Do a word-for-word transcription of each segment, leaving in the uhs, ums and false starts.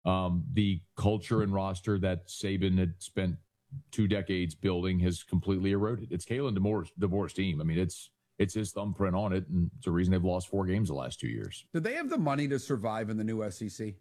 Um, the culture and roster that Saban had spent two decades building has completely eroded. It's Kalen DeBoer's, DeBoer's team. I mean, it's it's his thumbprint on it, and it's the reason they've lost four games the last two years. Do they have the money to survive in the new S E C?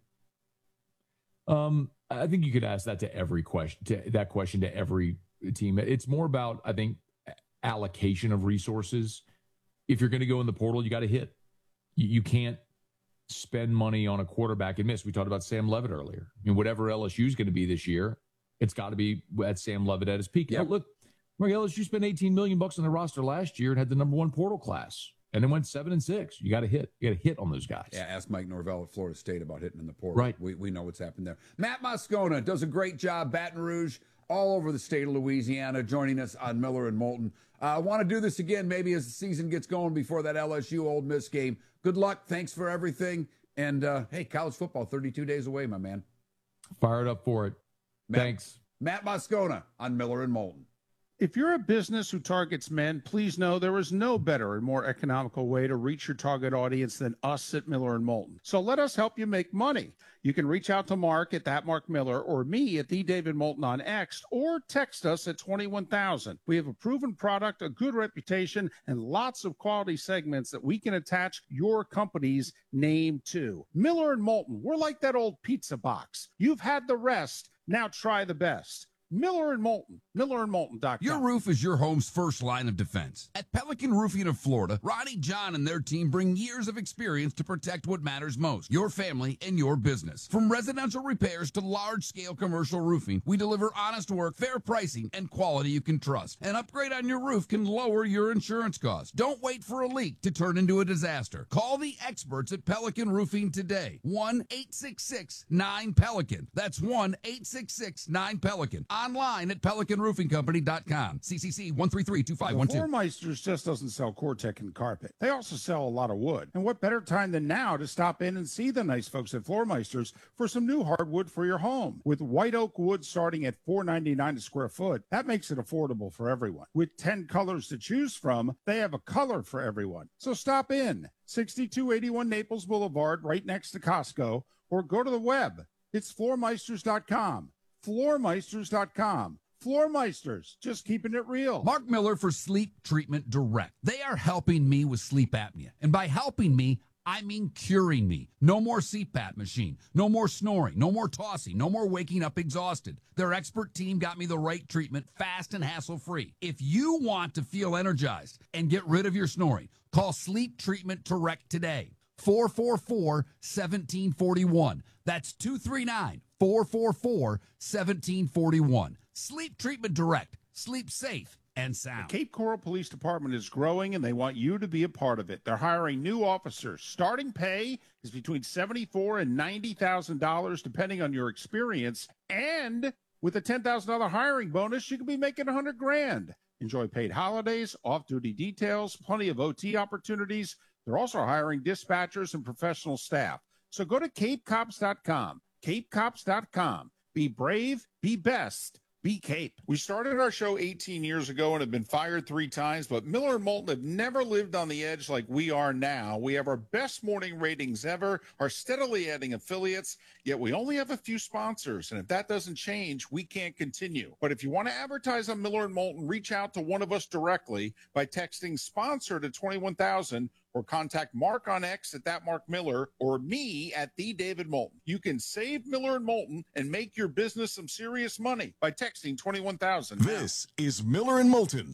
Um, I think you could ask that to every question, to that question to every team. It's more about, I think, allocation of resources. If you're going to go in the portal, you got to hit. You, you can't spend money on a quarterback and miss. We talked about Sam Levitt earlier. I mean, whatever L S U is going to be this year, it's got to be at Sam Levitt at his peak. Yep. Now, look, L S U spent eighteen million bucks on the roster last year and had the number one portal class, and then went seven and six. You got to hit. You got to hit on those guys. Yeah, ask Mike Norvell at Florida State about hitting in the portal. Right. We we know what's happened there. Matt Moscona does a great job. Baton Rouge, all over the state of Louisiana, joining us on Miller and Moulton. I uh, want to do this again, maybe as the season gets going before that L S U Ole Miss game. Good luck. Thanks for everything. And uh, hey, college football, thirty-two days away, my man. Fired up for it. Matt, Thanks. Matt Moscona on Miller and Moulton. If you're a business who targets men, please know there is no better and more economical way to reach your target audience than us at Miller and Moulton. So let us help you make money. You can reach out to Mark at that Mark Miller or me at the David Moulton on X, or text us at twenty-one thousand. We have a proven product, a good reputation, and lots of quality segments that we can attach your company's name to. Miller and Moulton, we're like that old pizza box. You've had the rest. Now try the best. Miller and Moulton, miller and moulton dot com. Your roof is your home's first line of defense. At Pelican Roofing of Florida, Ronnie John and their team bring years of experience to protect what matters most, your family and your business. From residential repairs to large-scale commercial roofing, we deliver honest work, fair pricing, and quality you can trust. An upgrade on your roof can lower your insurance costs. Don't wait for a leak to turn into a disaster. Call the experts at Pelican Roofing today. one eight six six nine Pelican. That's one eight six six nine Pelican. Online at pelican roofing company dot com. C C C one three three two five one two. Floormeisters just doesn't sell Cortec and carpet. They also sell a lot of wood. And what better time than now to stop in and see the nice folks at Floormeisters for some new hardwood for your home. With white oak wood starting at four ninety-nine a square foot, that makes it affordable for everyone. With ten colors to choose from, they have a color for everyone. So stop in. sixty-two eighty-one Naples Boulevard, right next to Costco, or go to the web. It's floormeisters dot com. floormeisters dot com. Floormeisters, just keeping it real. Mark Miller for Sleep Treatment Direct. They are helping me with sleep apnea. And by helping me, I mean curing me. No more C PAP machine. No more snoring. No more tossing. No more waking up exhausted. Their expert team got me the right treatment, fast and hassle-free. If you want to feel energized and get rid of your snoring, call Sleep Treatment Direct today. four four four, one seven four one. That's two three nine, four four four, one seven four one. Sleep Treatment Direct. Sleep safe and sound. The Cape Coral Police Department is growing, and they want you to be a part of it. They're hiring new officers. Starting pay is between seventy-four thousand dollars and ninety thousand dollars, depending on your experience. And with a ten thousand dollars hiring bonus, you could be making one hundred grand. Enjoy paid holidays, off-duty details, plenty of O T opportunities. They're also hiring dispatchers and professional staff. So go to cape cops dot com, cape cops dot com. Be brave, be best, be Cape. We started our show eighteen years ago and have been fired three times, but Miller and Moulton have never lived on the edge like we are now. We have our best morning ratings ever, are steadily adding affiliates, yet we only have a few sponsors. And if that doesn't change, we can't continue. But if you want to advertise on Miller and Moulton, reach out to one of us directly by texting sponsor to twenty-one thousand, or contact Mark on X at that Mark Miller, or me at the David Moulton. You can save Miller and Moulton and make your business some serious money by texting twenty-one thousand. This is Miller and Moulton.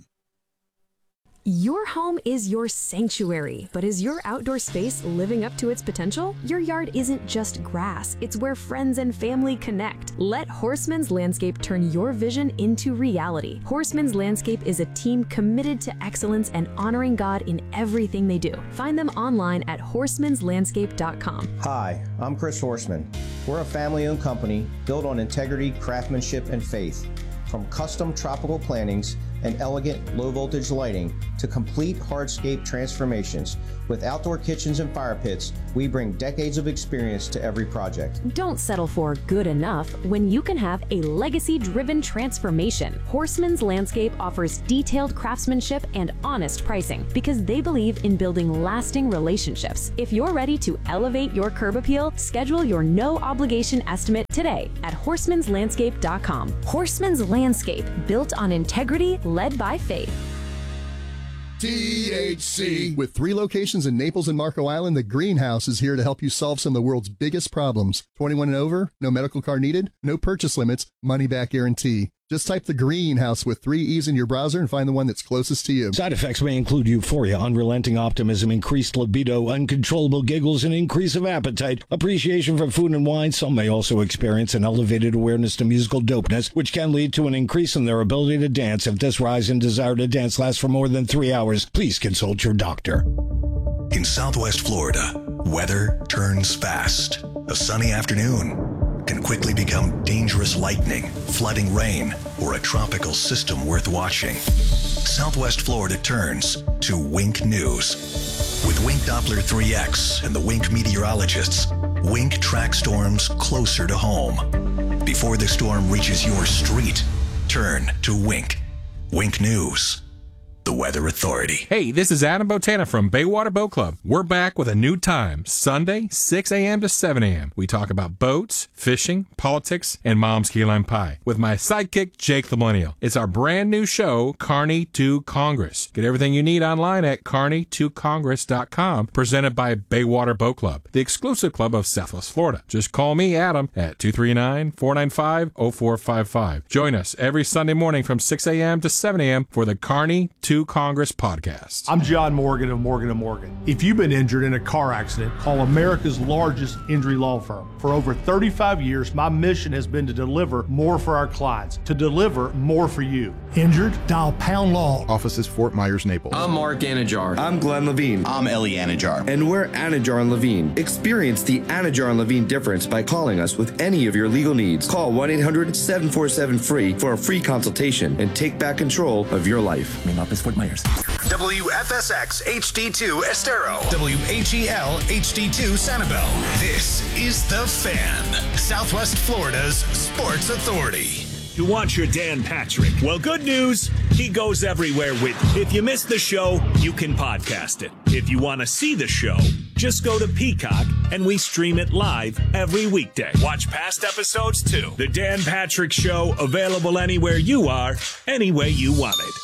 Your home is your sanctuary, but is your outdoor space living up to its potential? Your yard isn't just grass, it's where friends and family connect. Let Horseman's Landscape turn your vision into reality. Horseman's Landscape is a team committed to excellence and honoring God in everything they do. Find them online at horsemans landscape dot com. Hi, I'm Chris Horseman. We're a family-owned company built on integrity, craftsmanship, and faith. From custom tropical plantings and elegant low-voltage lighting to complete hardscape transformations, With outdoor kitchens and fire pits, we bring decades of experience to every project. Don't settle for good enough when you can have a legacy-driven transformation. Horseman's Landscape offers detailed craftsmanship and honest pricing because they believe in building lasting relationships. If you're ready to elevate your curb appeal, schedule your no-obligation estimate today at horsemans landscape dot com. Horseman's Landscape, built on integrity, led by faith. T H C. With three locations in Naples and Marco Island, the Greenhouse is here to help you solve some of the world's biggest problems. twenty-one and over, no medical card needed, no purchase limits, money back guarantee. Just type the Greenhouse with three E's in your browser and find the one that's closest to you. Side effects may include euphoria, unrelenting optimism, increased libido, uncontrollable giggles, and increase of appetite, appreciation for food and wine. Some may also experience an elevated awareness to musical dopeness, which can lead to an increase in their ability to dance. If this rise in desire to dance lasts for more than three hours, please consult your doctor. In Southwest Florida, weather turns fast. A sunny afternoon can quickly become dangerous lightning, flooding rain, or a tropical system worth watching. Southwest Florida turns to Wink News. With Wink Doppler three X and the Wink meteorologists, Wink tracks storms closer to home. Before the storm reaches your street, turn to Wink. Wink News, the Weather Authority. Hey, this is Adam Botana from Baywater Boat Club. We're back with a new time, Sunday, six a.m. to seven a.m. We talk about boats, fishing, politics, and mom's key lime pie with my sidekick, Jake the Millennial. It's our brand new show, Carney to Congress. Get everything you need online at carney to congress dot com, presented by Baywater Boat Club, the exclusive club of Southwest Florida. Just call me, Adam, at two three nine, four nine five, zero four five five. Join us every Sunday morning from six a.m. to seven a.m. for the Carney to Congress podcast. I'm John Morgan of Morgan and Morgan. If you've been injured in a car accident, call America's largest injury law firm. For over thirty-five years, my mission has been to deliver more for our clients, to deliver more for you. Injured? Dial Pound Law. Office is Fort Myers, Naples. I'm Mark Anajar. I'm Glenn Levine. I'm Ellie Anajar. And we're Anajar and Levine. Experience the Anajar and Levine difference by calling us with any of your legal needs. Call one eight hundred, seven four seven, free for a free consultation and take back control of your life. Main office, Fort Myers. W F S X H D two Estero. W H E L H D two Sanibel. This is The Fan, Southwest Florida's sports authority. You want your Dan Patrick? Well, good news. He goes everywhere with you. If you missed the show, you can podcast it. If you want to see the show, just go to Peacock and we stream it live every weekday. Watch past episodes too. The Dan Patrick Show, available anywhere you are, any way you want it.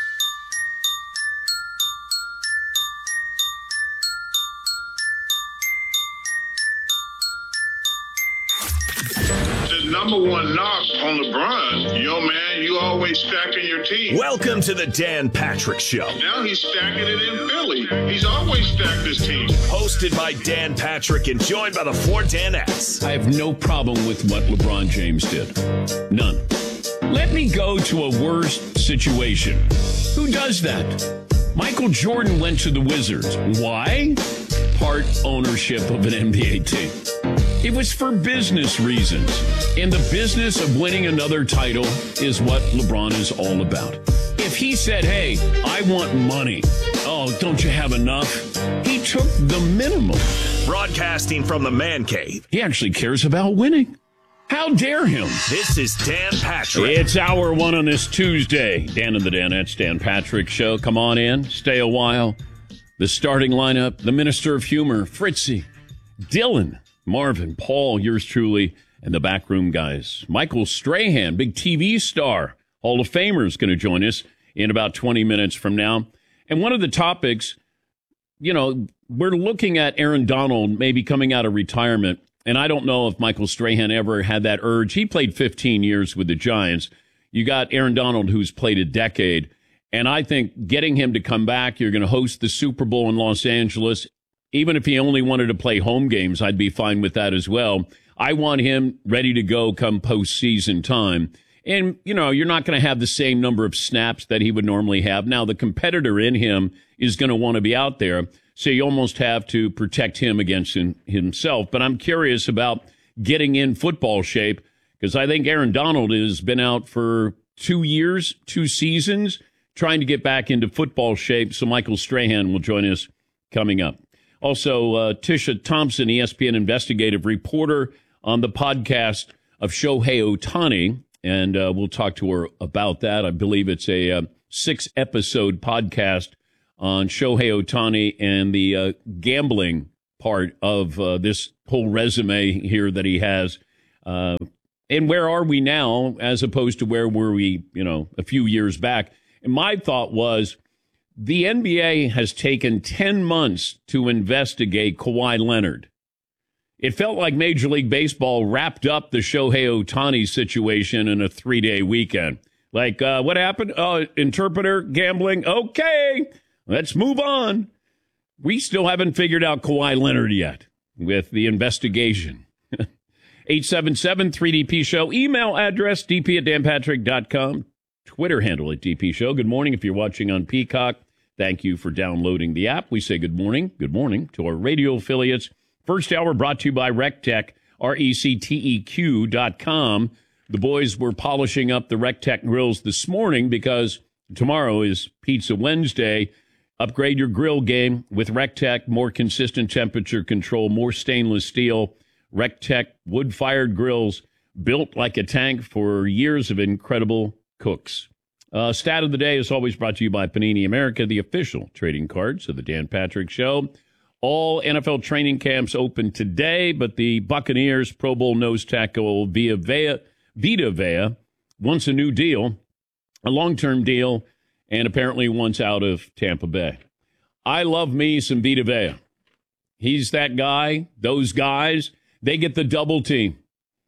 Number one knock on LeBron. Yo, man, you always stacking your team. Welcome to the Dan Patrick Show. Now he's stacking it in Philly. He's always stacked his team. Hosted by Dan Patrick and joined by the four Danettes. I have no problem with what LeBron James did. None. Let me go to a worse situation. Who does that? Michael Jordan went to the Wizards. Why? Part ownership of an N B A team. It was for business reasons. And the business of winning another title is what LeBron is all about. If he said, hey, I want money. Oh, don't you have enough? He took the minimum. Broadcasting from the man cave. He actually cares about winning. How dare him? This is Dan Patrick. It's hour one on this Tuesday. Dan and the Danettes, Dan Patrick Show. Come on in. Stay a while. The starting lineup, the Minister of Humor, Fritzy, Dylan, Marvin, Paul, yours truly, and the backroom guys. Michael Strahan, big T V star, Hall of Famer, is going to join us in about twenty minutes from now. And one of the topics, you know, we're looking at Aaron Donald maybe coming out of retirement. And I don't know if Michael Strahan ever had that urge. He played fifteen years with the Giants. You got Aaron Donald, who's played a decade. And I think getting him to come back, you're going to host the Super Bowl in Los Angeles. Even if he only wanted to play home games, I'd be fine with that as well. I want him ready to go come postseason time. And, you know, you're not going to have the same number of snaps that he would normally have. Now, the competitor in him is going to want to be out there. So you almost have to protect him against him, himself. But I'm curious about getting in football shape because I think Aaron Donald has been out for two years, two seasons, trying to get back into football shape. So Michael Strahan will join us coming up. Also, uh, Tisha Thompson, E S P N investigative reporter on the podcast of Shohei Ohtani, and uh, we'll talk to her about that. I believe it's a uh, six-episode podcast on Shohei Ohtani and the uh, gambling part of uh, this whole resume here that he has. Uh, and where are we now as opposed to where were we, you know, a few years back? And my thought was the N B A has taken ten months to investigate Kawhi Leonard. It felt like Major League Baseball wrapped up the Shohei Ohtani situation in a three-day weekend. Like, uh, what happened? Oh, interpreter gambling? Okay, let's move on. We still haven't figured out Kawhi Leonard yet with the investigation. eight seven seven three D P Show. Email address, d p at dan patrick dot com. Twitter handle at D P Show. Good morning if you're watching on Peacock. Thank you for downloading the app. We say good morning, good morning to our radio affiliates. First hour brought to you by RecTech, R E C T E Q dot com. The boys were polishing up the RecTech grills this morning because tomorrow is Pizza Wednesday. Upgrade your grill game with RecTech, more consistent temperature control, more stainless steel. RecTech wood-fired grills built like a tank for years of incredible cooks. Uh, stat of the day is always brought to you by Panini America, the official trading cards of the Dan Patrick Show. All N F L training camps open today, but the Buccaneers Pro Bowl nose tackle Vita Vea, Vita Vea wants a new deal, a long-term deal, and apparently wants out of Tampa Bay. I love me some Vita Vea. He's that guy, those guys, they get the double team.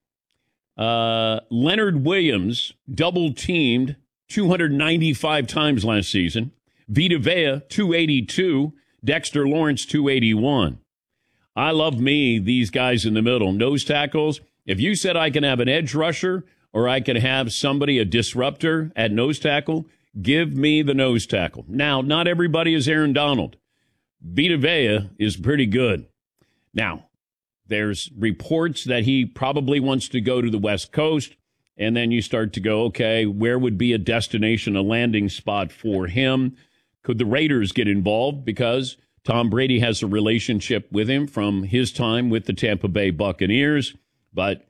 Uh, Leonard Williams double-teamed two hundred ninety-five times last season. Vita Vea, two eighty-two. Dexter Lawrence, two eighty-one. I love me, these guys in the middle. Nose tackles, if you said I can have an edge rusher or I can have somebody, a disruptor at nose tackle, give me the nose tackle. Now, not everybody is Aaron Donald. Vita Vea is pretty good. Now, there's reports that he probably wants to go to the West Coast, and then you start to go, okay, where would be a destination, a landing spot for him? Could the Raiders get involved? Because Tom Brady has a relationship with him from his time with the Tampa Bay Buccaneers. But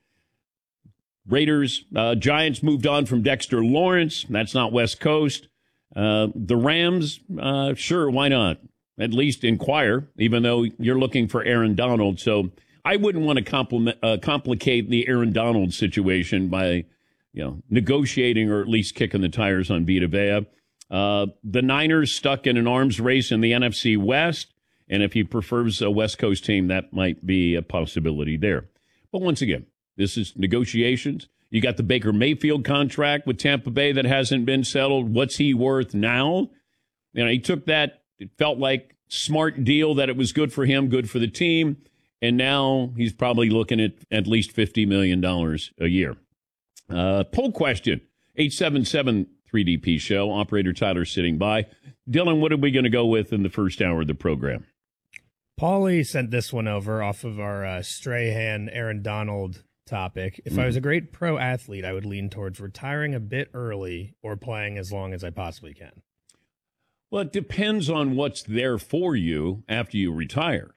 Raiders, uh, Giants moved on from Dexter Lawrence. That's not West Coast. Uh, the Rams, uh, sure, why not? At least inquire, even though you're looking for Aaron Donald. So I wouldn't want to compliment, uh, complicate the Aaron Donald situation by, you know, negotiating or at least kicking the tires on Vita Vea. Uh, the Niners stuck in an arms race in the N F C West, and if he prefers a West Coast team, that might be a possibility there. But once again, this is negotiations. You got the Baker Mayfield contract with Tampa Bay that hasn't been settled. What's he worth now? You know, he took that, it felt like smart deal that it was good for him, good for the team, and now he's probably looking at at least fifty million dollars a year. Uh, poll question, eight seven seven three D P Show. Operator Tyler sitting by. Dylan, what are we going to go with in the first hour of the program? Paulie sent this one over off of our uh, Strahan, Aaron Donald topic. If mm. I was a great pro athlete, I would lean towards retiring a bit early or playing as long as I possibly can. Well, it depends on what's there for you after you retire.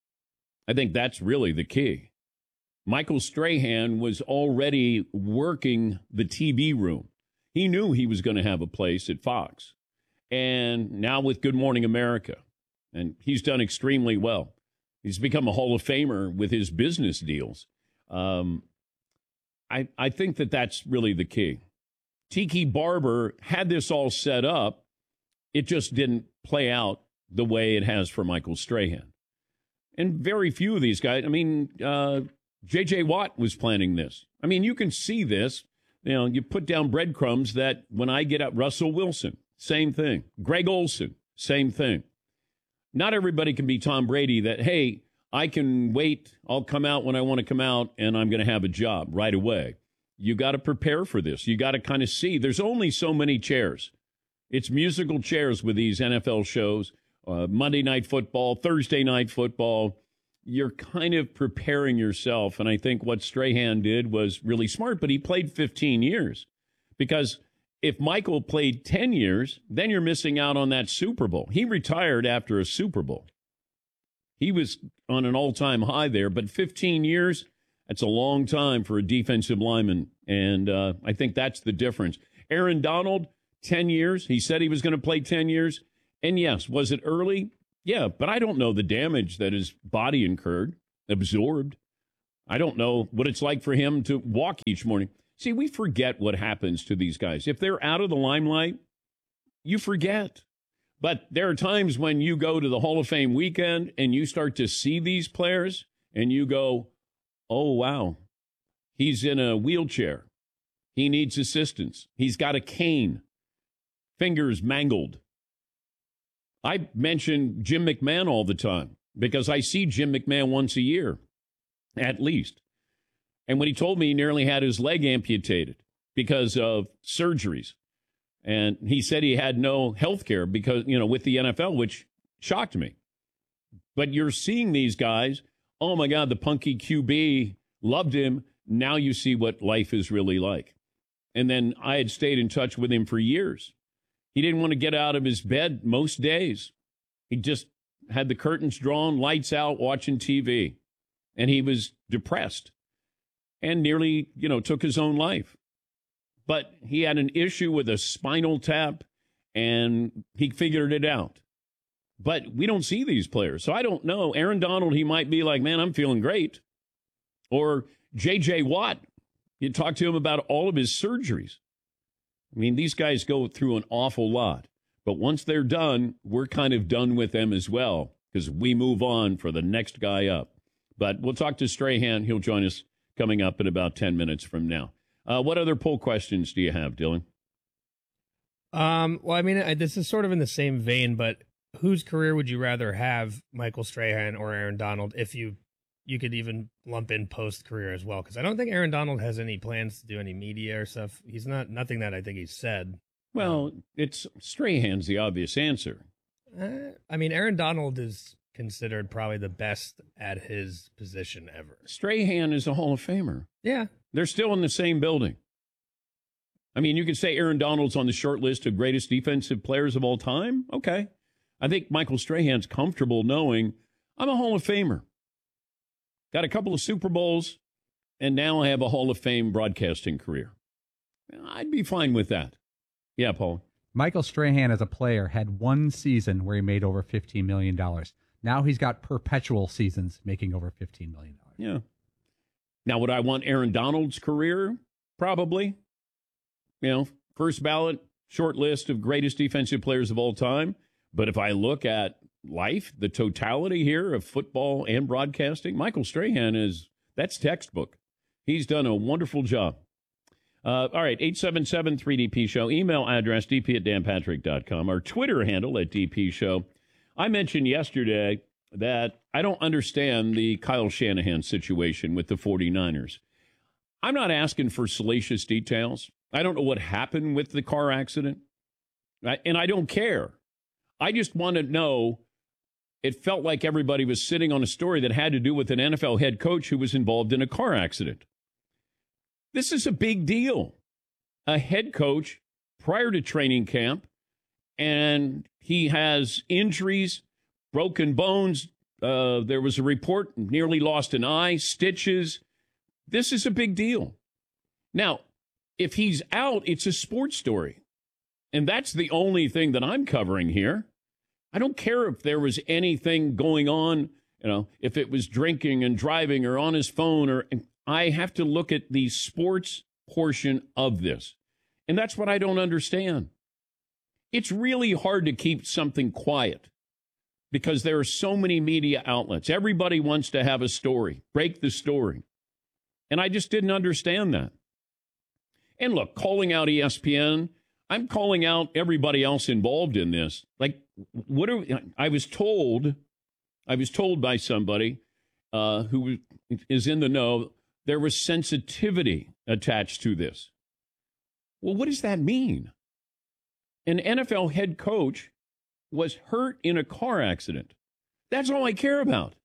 I think that's really the key. Michael Strahan was already working the T V room. He knew he was going to have a place at Fox. And now with Good Morning America, and he's done extremely well. He's become a Hall of Famer with his business deals. Um, I, I think that that's really the key. Tiki Barber had this all set up. It just didn't play out the way it has for Michael Strahan. And very few of these guys, I mean, uh, J J. Watt was planning this. I mean, you can see this. You know, you put down breadcrumbs that when I get up, Russell Wilson, same thing. Greg Olson, same thing. Not everybody can be Tom Brady that, hey, I can wait, I'll come out when I want to come out, and I'm going to have a job right away. You got to prepare for this. You got to kind of see. There's only so many chairs. It's musical chairs with these N F L shows, uh, Monday Night Football, Thursday Night Football. You're kind of preparing yourself, and I think what Strahan did was really smart, but he played fifteen years. Because if Michael played ten years, then you're missing out on that Super Bowl. He retired after a Super Bowl. He was on an all-time high there, but fifteen years, that's a long time for a defensive lineman, and uh, I think that's the difference. Aaron Donald, ten years. He said he was going to play ten years, and yes, was it early? Yeah, but I don't know the damage that his body incurred, absorbed. I don't know what it's like for him to walk each morning. See, we forget what happens to these guys. If they're out of the limelight, you forget. But there are times when you go to the Hall of Fame weekend and you start to see these players and you go, oh, wow, he's in a wheelchair. He needs assistance. He's got a cane, fingers mangled. I mention Jim McMahon all the time because I see Jim McMahon once a year, at least. And when he told me he nearly had his leg amputated because of surgeries, and he said he had no health care because, you know, with the N F L, which shocked me. But you're seeing these guys, oh, my God, the punky Q B loved him. Now you see what life is really like. And then I had stayed in touch with him for years. He didn't want to get out of his bed most days. He just had the curtains drawn, lights out, watching T V. And he was depressed and nearly, you know, took his own life. But he had an issue with a spinal tap, and he figured it out. But we don't see these players. So I don't know. Aaron Donald, he might be like, man, I'm feeling great. Or J J. Watt, you talk to him about all of his surgeries. I mean, these guys go through an awful lot. But once they're done, we're kind of done with them as well because we move on for the next guy up. But we'll talk to Strahan. He'll join us coming up in about ten minutes from now. Uh, what other poll questions do you have, Dylan? Um, well, I mean, I, this is sort of in the same vein, but whose career would you rather have, Michael Strahan or Aaron Donald, if you you could even lump in post-career as well? Because I don't think Aaron Donald has any plans to do any media or stuff. He's not, nothing that I think he's said. Well, it's Strahan's the obvious answer. Uh, I mean, Aaron Donald is considered probably the best at his position ever. Strahan is a Hall of Famer. Yeah. They're still in the same building. I mean, you could say Aaron Donald's on the short list of greatest defensive players of all time. Okay. I think Michael Strahan's comfortable knowing I'm a Hall of Famer. Got a couple of Super Bowls, and now I have a Hall of Fame broadcasting career. I'd be fine with that. Yeah, Paul. Michael Strahan as a player had one season where he made over fifteen million dollars. Now he's got perpetual seasons making over fifteen million dollars. Yeah. Now, would I want Aaron Donald's career? Probably. You know, first ballot, short list of greatest defensive players of all time. But if I look at life, the totality here of football and broadcasting, Michael Strahan is, that's textbook. He's done a wonderful job. Uh, all right, eight seven seven three D P show. Email address, d p at dan patrick dot com. Our Twitter handle at D P show. I mentioned yesterday that I don't understand the Kyle Shanahan situation with the 49ers. I'm not asking for salacious details. I don't know what happened with the car accident, and I don't care. I just want to know, it felt like everybody was sitting on a story that had to do with an N F L head coach who was involved in a car accident. This is a big deal. A head coach prior to training camp, and he has injuries, broken bones. Uh, there was a report, nearly lost an eye, stitches. This is a big deal. Now, if he's out, it's a sports story. And that's the only thing that I'm covering here. I don't care if there was anything going on, you know, if it was drinking and driving or on his phone, or I have to look at the sports portion of this. And that's what I don't understand. It's really hard to keep something quiet because there are so many media outlets. Everybody wants to have a story, break the story. And I just didn't understand that. And look, calling out E S P N, I'm calling out everybody else involved in this. Like, what are I was told, I was told by somebody uh, who is in the know, there was sensitivity attached to this. Well, what does that mean? An N F L head coach was hurt in a car accident. That's all I care about.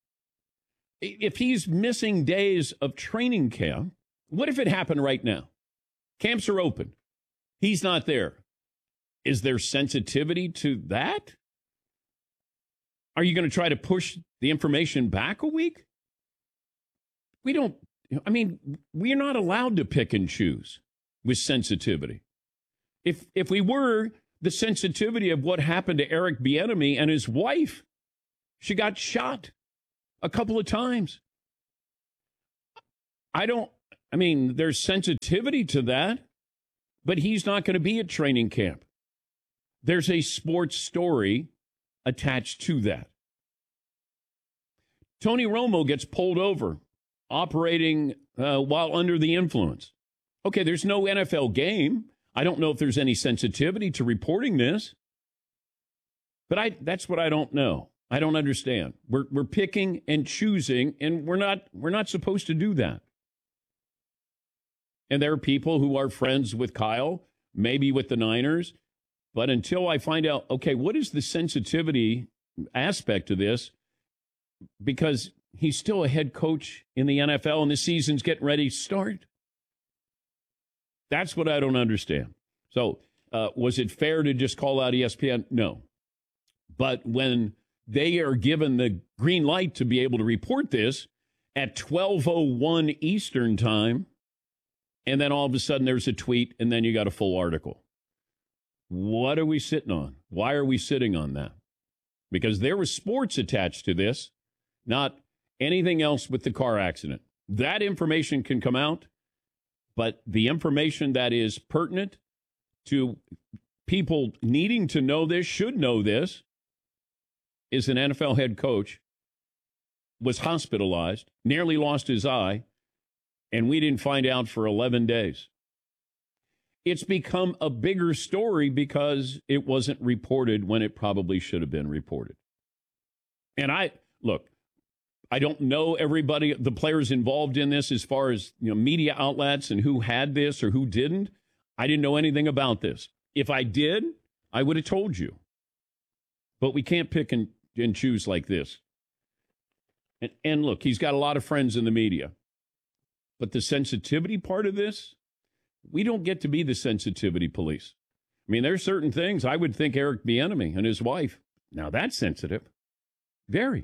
If he's missing days of training camp, what if it happened right now? Camps are open. He's not there. Is there sensitivity to that? Are you going to try to push the information back a week? We don't, I mean, we're not allowed to pick and choose with sensitivity. If if we were, the sensitivity of what happened to Eric Bieniemy and his wife, she got shot a couple of times. I don't, I mean, there's sensitivity to that, but he's not going to be at training camp. There's a sports story attached to that. Tony Romo gets pulled over operating uh, while under the influence. Okay, there's no N F L game. I don't know if there's any sensitivity to reporting this. But I that's what I don't know. I don't understand. We're we're picking and choosing, and we're not we're not supposed to do that. And there are people who are friends with Kyle, maybe with the Niners. But until I find out, okay, what is the sensitivity aspect of this? Because he's still a head coach in the N F L and the season's getting ready to start. That's what I don't understand. So uh, was it fair to just call out E S P N? No. But when they are given the green light to be able to report this at twelve oh one Eastern time, and then all of a sudden there's a tweet, and then you got a full article. What are we sitting on? Why are we sitting on that? Because there was sports attached to this, not anything else with the car accident. That information can come out, but the information that is pertinent to people needing to know this, should know this, is an N F L head coach was hospitalized, nearly lost his eye, and we didn't find out for eleven days. It's become a bigger story because it wasn't reported when it probably should have been reported. And I, look, I don't know everybody, the players involved in this as far as, you know, media outlets and who had this or who didn't. I didn't know anything about this. If I did, I would have told you. But we can't pick and, and choose like this. And, and look, he's got a lot of friends in the media. But the sensitivity part of this, we don't get to be the sensitivity police. I mean, there's certain things I would think Eric Bieniemy and his wife, now that's sensitive. Very.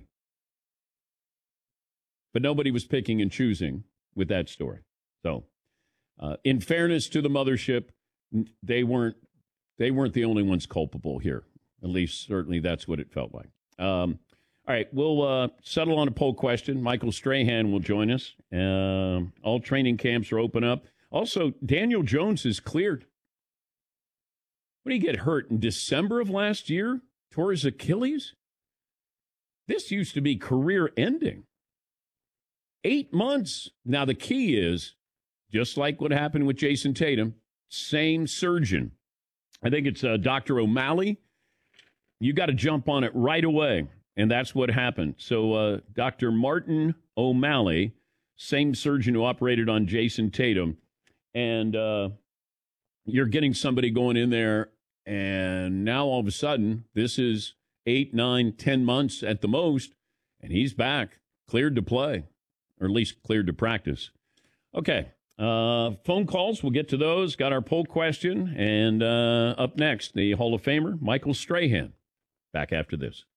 But nobody was picking and choosing with that story. So, uh, in fairness to the mothership, they weren't they weren't the only ones culpable here. At least, certainly, that's what it felt like. Um, all right, we'll uh, settle on a poll question. Michael Strahan will join us. Uh, all training camps are open up. Also, Daniel Jones is cleared. What did he get hurt in December of last year? Tore his Achilles? This used to be career ending. Eight months. Now, the key is, just like what happened with Jason Tatum, same surgeon. I think it's uh, Doctor O'Malley. You got to jump on it right away. And that's what happened. So uh, Doctor Martin O'Malley, same surgeon who operated on Jason Tatum. And uh, you're getting somebody going in there. And now all of a sudden, this is eight, nine, ten months at the most. And he's back, cleared to play. Or at least cleared to practice. Okay, uh, phone calls, we'll get to those. Got our poll question. And uh, up next, the Hall of Famer, Michael Strahan. Back after this.